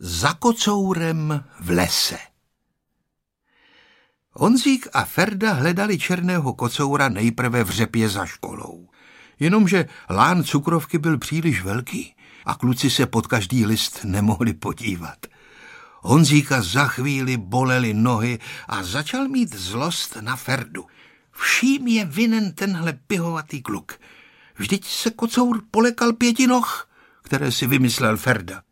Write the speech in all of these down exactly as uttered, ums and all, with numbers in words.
Za kocourem v lese. Honzík a Ferda hledali černého kocoura nejprve v řepě za školou. Jenomže lán cukrovky byl příliš velký a kluci se pod každý list nemohli podívat. Honzíka za chvíli bolely nohy a začal mít zlost na Ferdu. Vším je vinen tenhle pihovatý kluk. Vždyť se kocour polekal pěti noh, které si vymyslel Ferda.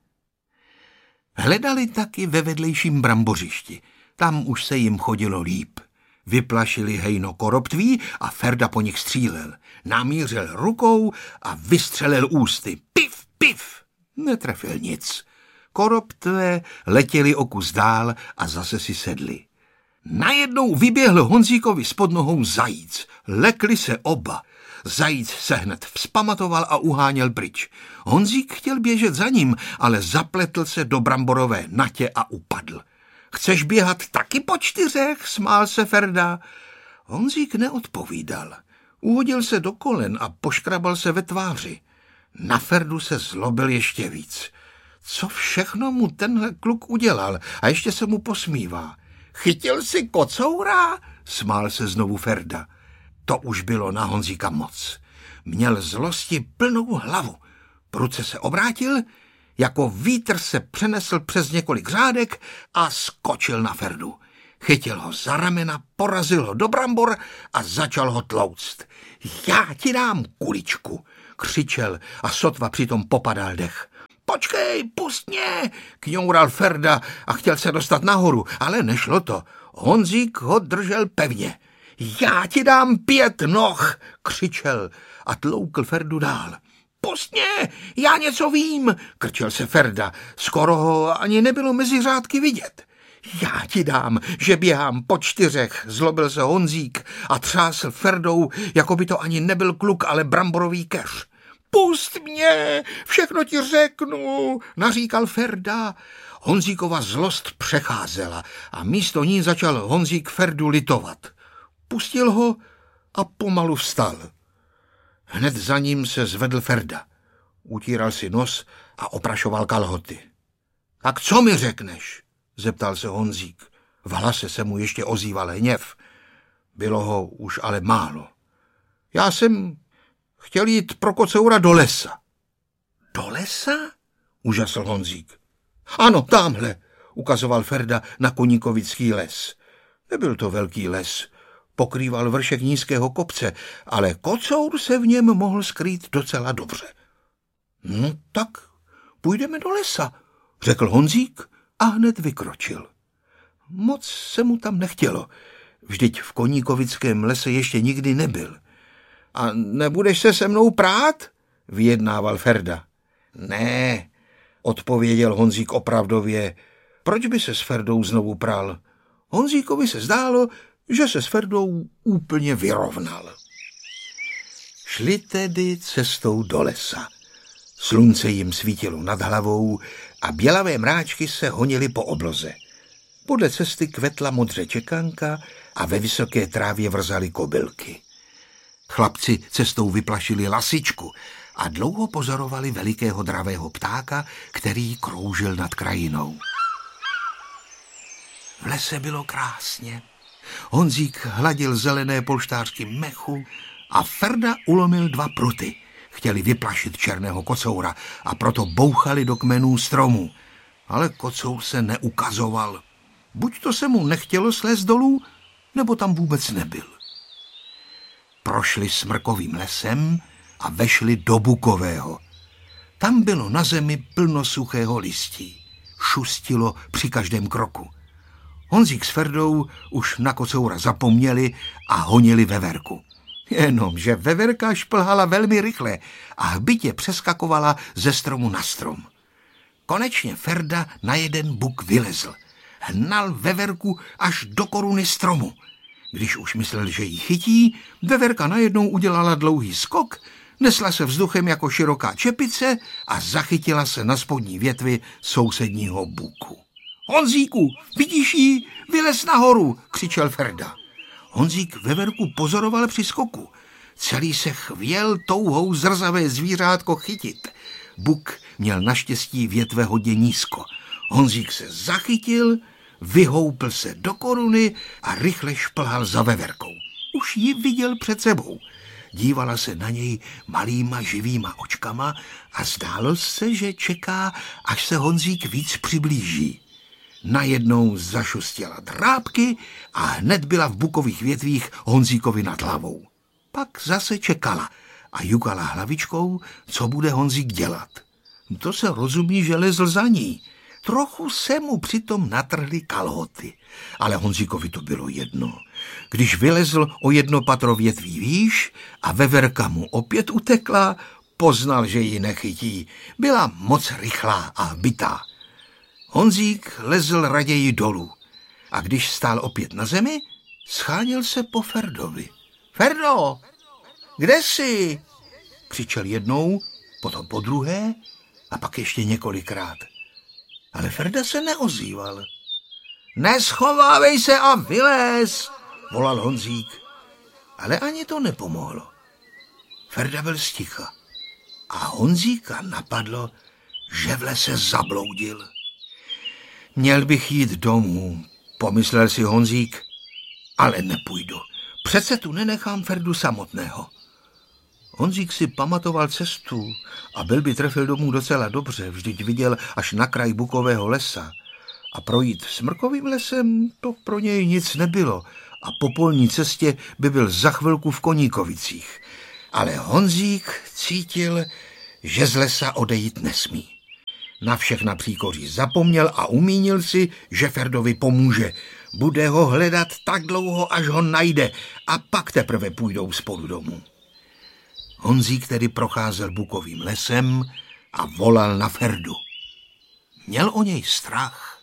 Hledali taky ve vedlejším brambořišti. Tam už se jim chodilo líp. Vyplašili hejno koroptví a Ferda po nich střílel. Namířil rukou a vystřelil ústy. Pif, pif! Netrefil nic. Koroptvé letěli o kus dál a zase si sedli. Najednou vyběhl Honzíkovi spod nohou zajíc. Lekli se oba. Zajíc se hned vzpamatoval a uháněl pryč. Honzík chtěl běžet za ním, ale zapletl se do bramborové natě a upadl. Chceš běhat taky po čtyřech? Smál se Ferda. Honzík neodpovídal. Uhodil se do kolen a poškrabal se ve tváři. Na Ferdu se zlobil ještě víc. Co všechno mu tenhle kluk udělal a ještě se mu posmívá. Chytil si kocoura? Smál se znovu Ferda. To už bylo na Honzíka moc. Měl zlosti plnou hlavu. Prudce se obrátil, jako vítr se přenesl přes několik řádek a skočil na Ferdu. Chytil ho za ramena, porazil ho do brambor a začal ho tlouct. Já ti dám kuličku, křičel a sotva přitom popadal dech. Počkej, pust mě, kňoural Ferda a chtěl se dostat nahoru, ale nešlo to. Honzík ho držel pevně. Já ti dám pět noh, křičel a tloukl Ferdu dál. Pust mě, já něco vím, krčil se Ferda. Skoro ho ani nebylo mezi řádky vidět. Já ti dám, že běhám po čtyřech, zlobil se Honzík a třásl Ferdou, jako by to ani nebyl kluk, ale bramborový keř. Pust mě, všechno ti řeknu, naříkal Ferda. Honzíkova zlost přecházela a místo ní začal Honzík Ferdu litovat. Pustil ho a pomalu vstal. Hned za ním se zvedl Ferda. Utíral si nos a oprašoval kalhoty. Tak co mi řekneš? Zeptal se Honzík. V hlase se mu ještě ozýval hněv. Bylo ho už ale málo. Já jsem chtěl jít pro kocoura do lesa. Do lesa? Užasl Honzík. Ano, támhle, ukazoval Ferda na Koníkovický les. Nebyl to velký les. Pokrýval vršek nízkého kopce, ale kocour se v něm mohl skrýt docela dobře. No tak půjdeme do lesa, řekl Honzík a hned vykročil. Moc se mu tam nechtělo, vždyť v Koníkovickém lese ještě nikdy nebyl. A nebudeš se se mnou prát? Vyjednával Ferda. Ne, odpověděl Honzík opravdově. Proč by se s Ferdou znovu pral? Honzíkovi se zdálo, že se s Ferdou úplně vyrovnal. Šli tedy cestou do lesa. Slunce jim svítilo nad hlavou a bělavé mráčky se honily po obloze. Podle cesty kvetla modře čekanka a ve vysoké trávě vrzaly kobylky. Chlapci cestou vyplašili lasičku a dlouho pozorovali velikého dravého ptáka, který kroužil nad krajinou. V lese bylo krásně. Honzík hladil zelené polštářky mechu a Ferda ulomil dva pruty. Chtěli vyplašit černého kocoura a proto bouchali do kmenů stromů. Ale kocour se neukazoval. Buď to se mu nechtělo slézt dolů, nebo tam vůbec nebyl. Prošli smrkovým lesem a vešli do bukového. Tam bylo na zemi plno suchého listí. Šustilo při každém kroku. Honzík s Ferdou už na kocoura zapomněli a honili veverku. Jenomže veverka šplhala velmi rychle a hbitě přeskakovala ze stromu na strom. Konečně Ferda na jeden buk vylezl. Hnal veverku až do koruny stromu. Když už myslel, že ji chytí, veverka najednou udělala dlouhý skok, nesla se vzduchem jako široká čepice a zachytila se na spodní větvi sousedního buku. Honzíku, vidíš ji? Vylez nahoru, křičel Ferda. Honzík veverku pozoroval při skoku. Celý se chvěl touhou zrzavé zvířátko chytit. Buk měl naštěstí větve hodně nízko. Honzík se zachytil, vyhoupl se do koruny a rychle šplhal za veverkou. Už ji viděl před sebou. Dívala se na něj malýma živýma očkama a zdálo se, že čeká, až se Honzík víc přiblíží. Najednou zašustěla drápky a hned byla v bukových větvích Honzíkovi nad hlavou. Pak zase čekala a jukala hlavičkou, co bude Honzík dělat. To se rozumí, že lezl za ní. Trochu se mu přitom natrhly kalhoty, ale Honzíkovi to bylo jedno. Když vylezl o jedno patro větví výš a veverka mu opět utekla, poznal, že ji nechytí. Byla moc rychlá a bytá. Honzík lezl raději dolů a když stál opět na zemi, scháněl se po Ferdovi. Ferdo, kde jsi? Křičel jednou, potom po druhé a pak ještě několikrát. Ale Ferda se neozýval. Neschovávej se a vylez, volal Honzík. Ale ani to nepomohlo. Ferda byl sticha a Honzíka napadlo, že v lese zabloudil. Měl bych jít domů, pomyslel si Honzík, ale nepůjdu. Přece tu nenechám Ferdu samotného. Honzík si pamatoval cestu a byl by trefil domů docela dobře, vždyť viděl až na kraj bukového lesa. A projít smrkovým lesem to pro něj nic nebylo a po polní cestě by byl za chvilku v Koníkovicích. Ale Honzík cítil, že z lesa odejít nesmí. Na všechna příkoří zapomněl a umínil si, že Ferdovi pomůže. Bude ho hledat tak dlouho, až ho najde a pak teprve půjdou spolu domů. Honzík tedy procházel bukovým lesem a volal na Ferdu. Měl o něj strach.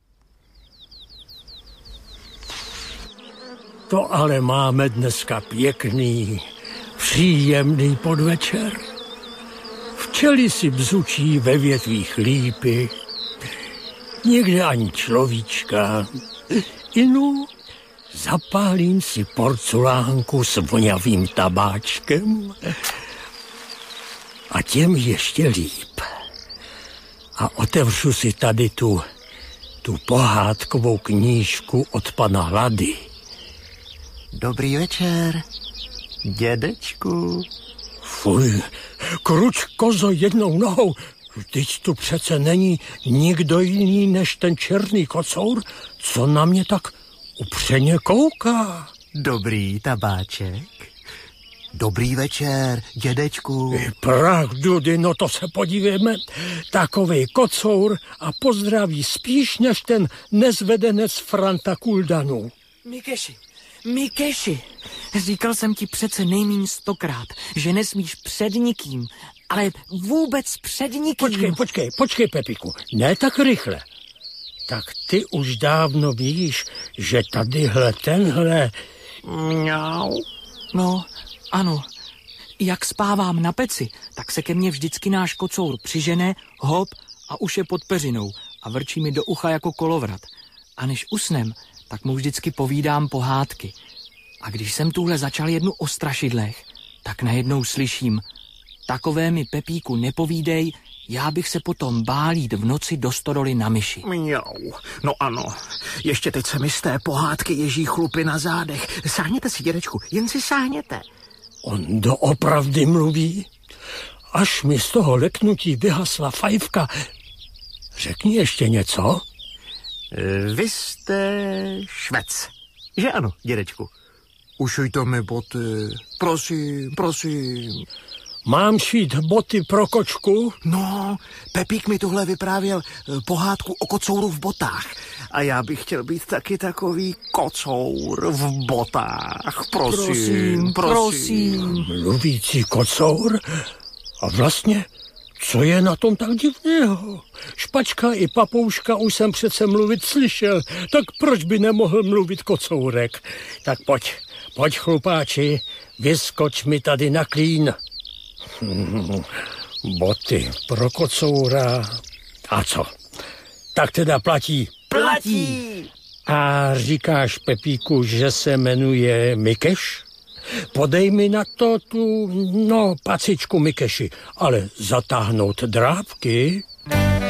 To ale máme dneska pěkný, příjemný podvečer. Včely si bzučí ve větvích lípy, někde ani človíčka. Inu, zapálím si porcelánku s vonavým tabáčkem a těm ještě líp. A otevřu si tady tu, tu pohádkovou knížku od pana Hlady. Dobrý večer, dědečku. Fuj, kruč kozo jednou nohou. Vždyť tu přece není nikdo jiný než ten černý kocour, co na mě tak upřeně kouká. Dobrý tabáček. Dobrý večer, dědečku. Prach, dudy, no to se podívejme. Takovej kocour a pozdraví spíš než ten nezvedenec Franta Kuldanu. Mikeši, Mikeši, říkal jsem ti přece nejmíň stokrát, že nesmíš před nikým, ale vůbec před nikým. Počkej, počkej, počkej, Pepiku, ne tak rychle. Tak ty už dávno víš, že tadyhle tenhle... Mňau. No, ano. Jak spávám na peci, tak se ke mně vždycky náš kocour přižene, hop a už je pod peřinou a vrčí mi do ucha jako kolovrat. A než usnem, tak mu vždycky povídám pohádky. A když jsem tuhle začal jednu o strašidlech, tak najednou slyším: takové mi, Pepíku, nepovídej, já bych se potom bál jít v noci do stodoly na myši. Mňau, no ano, ještě teď se mi z té pohádky ježí chlupy na zádech. Sáhněte si, dědečku, jen si sáhněte. On doopravdy mluví? Až mi z toho leknutí vyhasla fajfka. Řekni ještě něco? Vy jste švec, že ano, dědečku? Ušujte mi boty, prosím, prosím. Mám šít boty pro kočku? No, Pepík mi tuhle vyprávěl pohádku o kocouru v botách. A já bych chtěl být taky takový kocour v botách. Prosím, prosím. prosím. Mluvící kocour? A vlastně, co je na tom tak divného? Špačka i papouška už jsem přece mluvit slyšel, tak proč by nemohl mluvit kocourek? Tak pojď, pojď chlupáči, vyskoč mi tady na klín. Boty pro kocoura. A co? Tak teda platí. Platí! A říkáš, Pepíku, že se jmenuje Mikeš? Podej mi na to tu, no, pacičku Mikeši, ale zatáhnout drápky.